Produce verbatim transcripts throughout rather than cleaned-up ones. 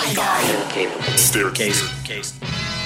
Shy Guy. Incapable. Staircase. Case.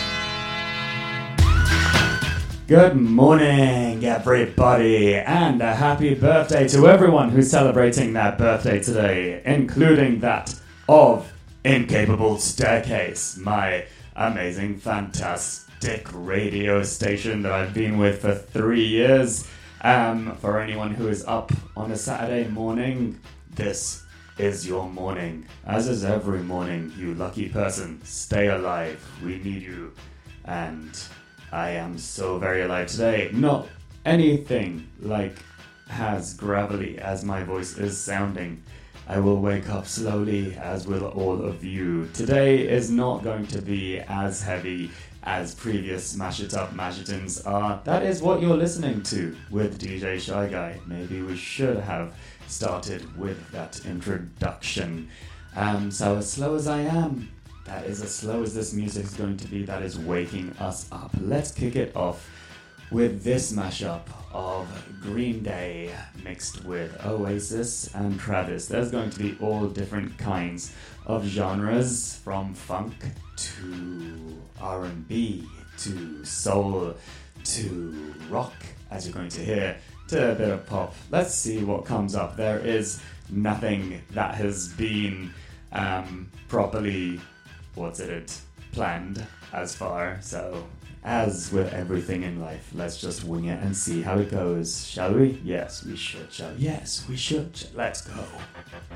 Good morning, everybody, and a happy birthday to everyone who's celebrating their birthday today, including that of Incapable Staircase, my amazing, fantastic radio station that I've been with for three years. Um, for anyone who is up on a Saturday morning, this is your morning. As is every morning, you lucky person. Stay alive. We need you. And I am so very alive today. Not anything like as gravelly as my voice is sounding. I will wake up slowly, as will all of you. Today is not going to be as heavy as previous Smash It Up Mash It Ins are. That is what you're listening to with D J Shy Guy. Maybe we should have started with that introduction. Um, so as slow as I am, that is as slow as this music is going to be. That is waking us up. Let's kick it off with this mashup of Green Day mixed with Oasis and Travis. There's going to be all different kinds of genres, from funk to R and B to soul to rock, as you're going to hear, to a bit of pop. Let's see what comes up. There is nothing that has been um, properly, what's it, planned as far, so as with everything in life, let's just wing it and see how it goes, shall we? Yes, we should, shall we? Yes, we should. Let's go.